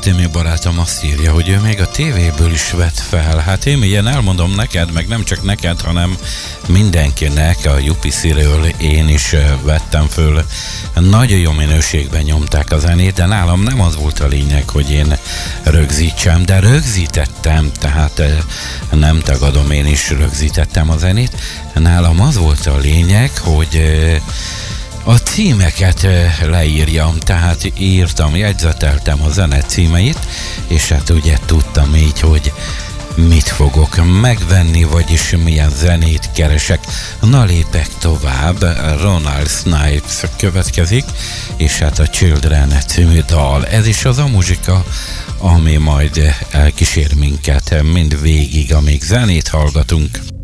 Émi barátom azt írja, hogy ő még a tévéből is vett fel. Hát én ilyen elmondom neked, meg nem csak neked, hanem mindenkinek a UPC-ről én is vettem föl. Nagyon jó minőségben nyomták a zenét, de nálam nem az volt a lényeg, hogy én rögzítsem, de rögzítettem, tehát nem tagadom, én is rögzítettem a zenét. Nálam az volt a lényeg, hogy a címeket leírjam, tehát írtam, jegyzeteltem a zene címeit, és hát ugye tudtam így, hogy mit fogok megvenni, vagyis milyen zenét keresek. Na lépek tovább, Ronald Snipes következik, és hát a Children című dal. Ez is az a muzsika, ami majd elkísér minket mind végig, amíg zenét hallgatunk.